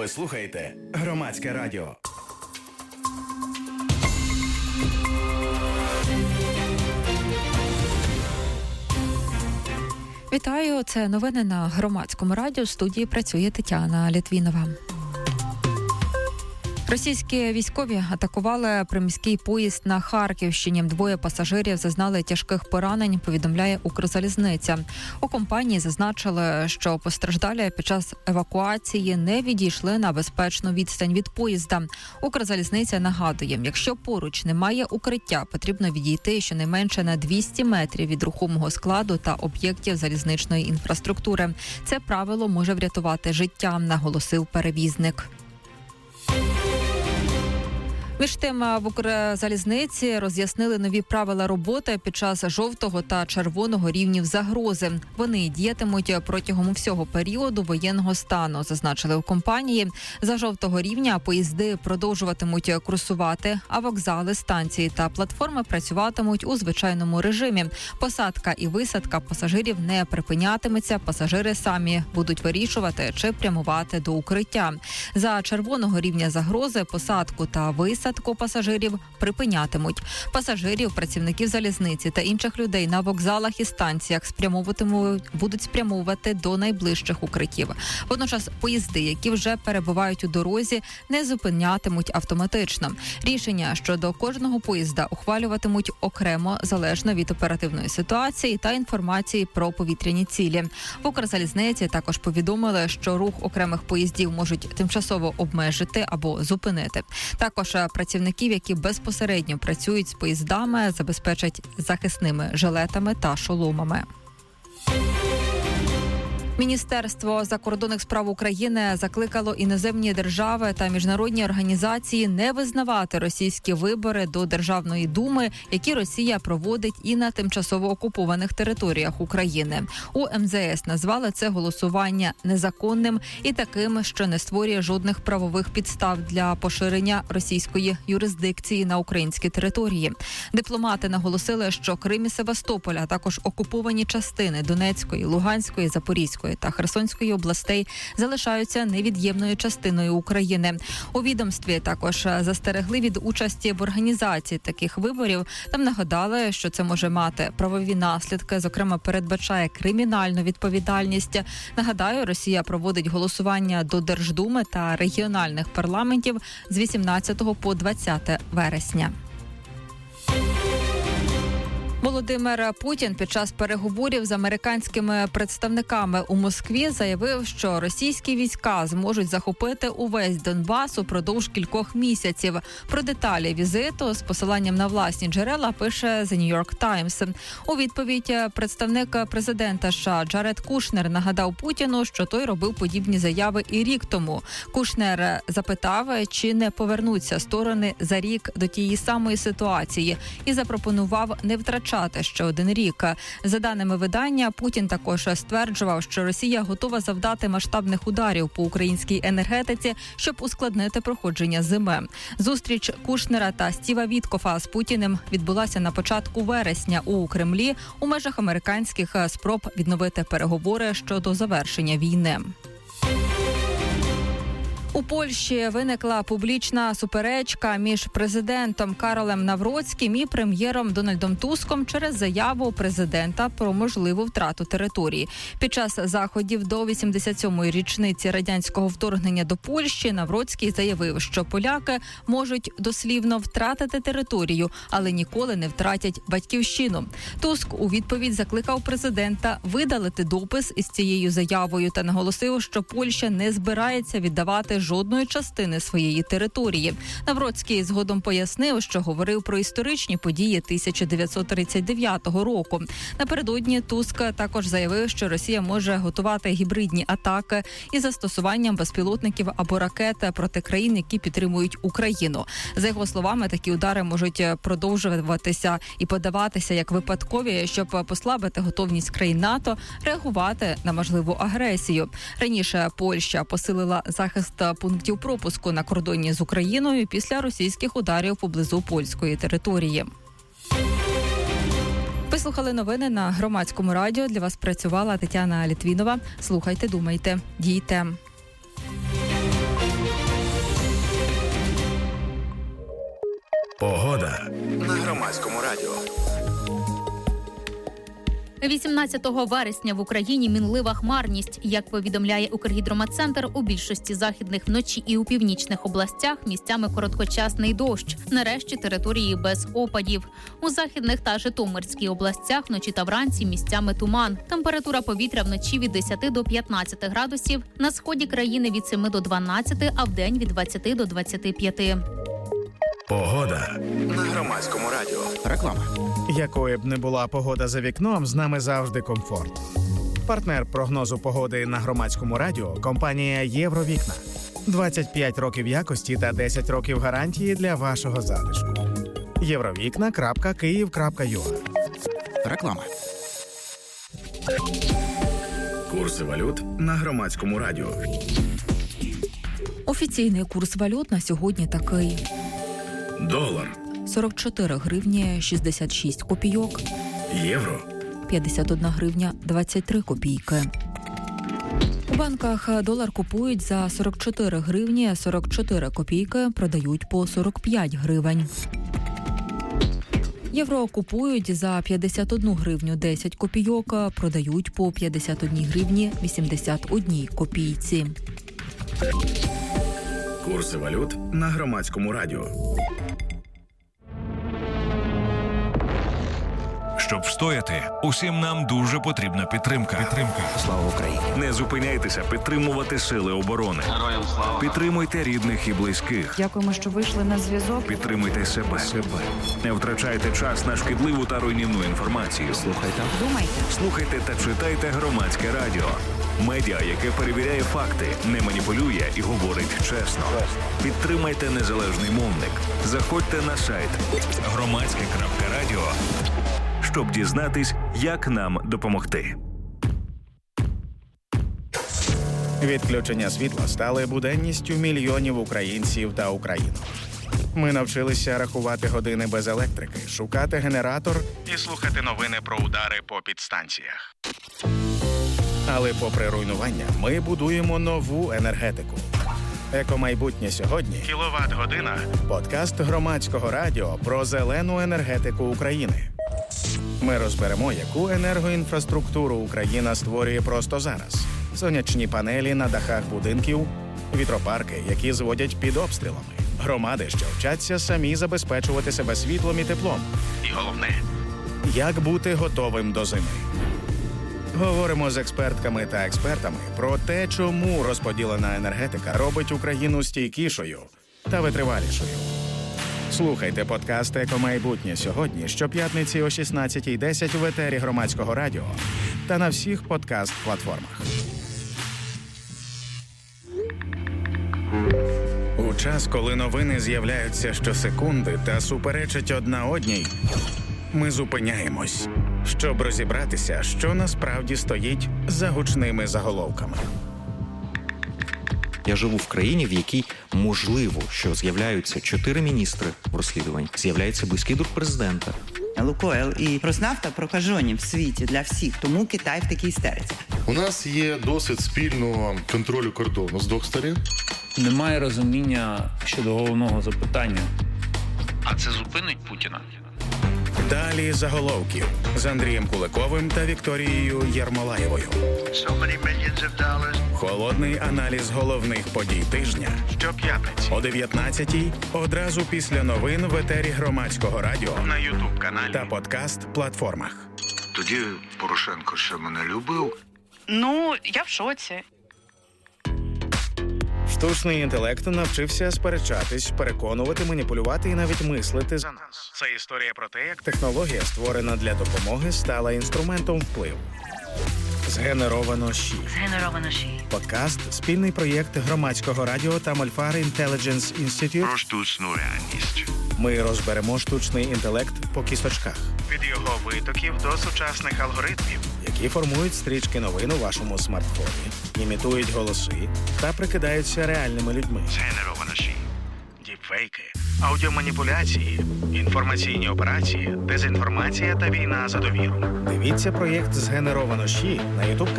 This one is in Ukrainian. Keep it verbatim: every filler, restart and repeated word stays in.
Ви слухаєте Громадське радіо. Вітаю, це новини на Громадському радіо. В студії працює Тетяна Літвінова. Російські військові атакували приміський поїзд на Харківщині. Двоє пасажирів зазнали тяжких поранень, повідомляє Укрзалізниця. У компанії зазначили, що постраждалі під час евакуації не відійшли на безпечну відстань від поїзда. Укрзалізниця нагадує, якщо поруч немає укриття, потрібно відійти щонайменше на двісті метрів від рухомого складу та об'єктів залізничної інфраструктури. Це правило може врятувати життя, наголосив перевізник. Між тим, в Укрзалізниці роз'яснили нові правила роботи під час жовтого та червоного рівнів загрози. Вони діятимуть протягом всього періоду воєнного стану, зазначили в компанії. За жовтого рівня поїзди продовжуватимуть курсувати, а вокзали, станції та платформи працюватимуть у звичайному режимі. Посадка і висадка пасажирів не припинятиметься, пасажири самі будуть вирішувати, чи прямувати до укриття. За червоного рівня загрози посадку та висадку Посадку пасажирів припинятимуть. Пасажирів, працівників залізниці та інших людей на вокзалах і станціях спрямовуватимуть, будуть спрямовувати до найближчих укриттів. Водночас поїзди, які вже перебувають у дорозі, не зупинятимуть автоматично. Рішення щодо кожного поїзда ухвалюватимуть окремо, залежно від оперативної ситуації та інформації про повітряні цілі. В Укрзалізниці також повідомили, що рух окремих поїздів можуть тимчасово обмежити або зупинити. Також працівників, які безпосередньо працюють з поїздами, забезпечать захисними жилетами та шоломами. Міністерство закордонних справ України закликало іноземні держави та міжнародні організації не визнавати російські вибори до Державної думи, які Росія проводить і на тимчасово окупованих територіях України. У ем зе ес назвали це голосування незаконним і таким, що не створює жодних правових підстав для поширення російської юрисдикції на українські території. Дипломати наголосили, що Крим і Севастополь, а також окуповані частини Донецької, Луганської, Запорізької та Херсонської областей залишаються невід'ємною частиною України. У відомстві також застерегли від участі в організації таких виборів. Там нагадали, що це може мати правові наслідки, зокрема передбачає кримінальну відповідальність. Нагадаю, Росія проводить голосування до Держдуми та регіональних парламентів з вісімнадцятого по двадцяте вересня. Володимир Путін під час переговорів з американськими представниками у Москві заявив, що російські війська зможуть захопити увесь Донбас упродовж кількох місяців. Про деталі візиту з посиланням на власні джерела пише The New York Times. У відповідь представник президента США Джаред Кушнер нагадав Путіну, що той робив подібні заяви і рік тому. Кушнер запитав, чи не повернуться сторони за рік до тієї самої ситуації і запропонував не втрачати ще один рік. За даними видання, Путін також стверджував, що Росія готова завдати масштабних ударів по українській енергетиці, щоб ускладнити проходження зими. Зустріч Кушнера та Стіва Віткофа з Путіним відбулася на початку вересня у Кремлі у межах американських спроб відновити переговори щодо завершення війни. У Польщі виникла публічна суперечка між президентом Каролем Навроцьким і прем'єром Дональдом Туском через заяву президента про можливу втрату території. Під час заходів до вісімдесят сьомої річниці радянського вторгнення до Польщі Навроцький заявив, що поляки можуть дослівно втратити територію, але ніколи не втратять батьківщину. Туск у відповідь закликав президента видалити допис із цією заявою та наголосив, що Польща не збирається віддавати жодної частини своєї території. Навроцький згодом пояснив, що говорив про історичні події тисяча дев'ятсот тридцять дев'ятого року. Напередодні Туск також заявив, що Росія може готувати гібридні атаки із застосуванням безпілотників або ракет проти країн, які підтримують Україну. За його словами, такі удари можуть продовжуватися і подаватися як випадкові, щоб послабити готовність країн НАТО реагувати на можливу агресію. Раніше Польща посилила захист пунктів пропуску на кордоні з Україною після російських ударів поблизу польської території. Ви слухали новини на Громадському радіо. Для вас працювала Тетяна Літвінова. Слухайте, думайте, дійте. Погода на Громадському радіо. вісімнадцятого вересня в Україні мінлива хмарність. Як повідомляє Укргідрометцентр, у більшості західних вночі і у північних областях місцями короткочасний дощ. Нарешті території без опадів. У західних та Житомирській областях вночі та вранці місцями туман. Температура повітря вночі від десяти до п'ятнадцяти градусів, на сході країни від семи до дванадцяти, а вдень від двадцяти до двадцяти п'яти. Погода на Громадському радіо. Реклама. Якою б не була погода за вікном, з нами завжди комфорт. Партнер прогнозу погоди на Громадському радіо – компанія «Євровікна». двадцять п'ять років якості та десять років гарантії для вашого затишку. євровікна крапка київ крапка ю а. Реклама. Курси валют на Громадському радіо. Офіційний курс валют на сьогодні такий. Долар. сорок чотири гривні шістдесят шість копійок. Євро. п'ятдесят одна гривня двадцять три копійки. У банках долар купують за сорок чотири гривні сорок чотири копійки, продають по сорок п'ять гривень. Євро купують за п'ятдесят одну гривню десять копійок, продають по п'ятдесят одні гривні вісімдесят одній копійці. Курси валют на Громадському радіо. Щоб встояти, усім нам дуже потрібна підтримка. Підтримка. Слава Україні! Не зупиняйтеся підтримувати сили оборони. Героям слава! Підтримуйте рідних і близьких. Дякуємо, що вийшли на зв'язок. Підтримуйте себе. себе. Не втрачайте час на шкідливу та руйнівну інформацію. Слухайте. Думайте. Слухайте та читайте Громадське радіо. Медіа, яке перевіряє факти, не маніпулює і говорить чесно. Підтримайте незалежний мовник. Заходьте на сайт громадське крапка радіо, щоб дізнатись, як нам допомогти. Відключення світла стали буденністю мільйонів українців та українок. Ми навчилися рахувати години без електрики, шукати генератор і слухати новини про удари по підстанціях. Але попри руйнування, ми будуємо нову енергетику. Екомайбутнє сьогодні. Кіловат-година. Подкаст Громадського радіо про зелену енергетику України. Ми розберемо, яку енергоінфраструктуру Україна створює просто зараз. Сонячні панелі на дахах будинків, вітропарки, які зводять під обстрілами, громади, що вчаться самі забезпечувати себе світлом і теплом. І головне, як бути готовим до зими. Говоримо з експертками та експертами про те, чому розподілена енергетика робить Україну стійкішою та витривалішою. Слухайте подкаст «Екомайбутнє сьогодні» щоп'ятниці о шістнадцятій десять в етері Громадського радіо та на всіх подкаст-платформах. У час, коли новини з'являються щосекунди та суперечать одна одній, ми зупиняємось, щоб розібратися, що насправді стоїть за гучними заголовками. Я живу в країні, в якій можливо, що з'являються чотири міністри в розслідуванні, з'являється близький друг президента. Лукойл і Роснафта прокажені в світі для всіх, тому Китай в такій істериці. У нас є досвід спільного контролю кордону з двох сторін. Немає розуміння щодо головного запитання. А це зупинить Путіна? Далі заголовків з Андрієм Куликовим та Вікторією Єрмолаєвою. So many millions of dollars. Холодний аналіз головних подій тижня щоп'ятниці о дев'ятнадцятій, одразу після новин в етері Громадського радіо на ютуб-каналі та подкаст-платформах. Тоді Порошенко ще мене любив. Ну, я в шоці. Штучний інтелект навчився сперечатись, переконувати, маніпулювати і навіть мислити за нас. Це історія про те, як технологія, створена для допомоги, стала інструментом впливу. Згенеровано ЩІ. Згенеровано ЩІ. Подкаст – спільний проєкт Громадського радіо та Malfar Intelligence Institute. Про штучну реальність. Ми розберемо штучний інтелект по кісточках. Від його витоків до сучасних алгоритмів, які формують стрічки новин у вашому смартфоні, імітують голоси та прикидаються реальними людьми. Згенеровано ЩІ. Діпфейки, аудіоманіпуляції, інформаційні операції, дезінформація та війна за довіру. Дивіться проєкт «Згенеровано ЩІ» на ютуб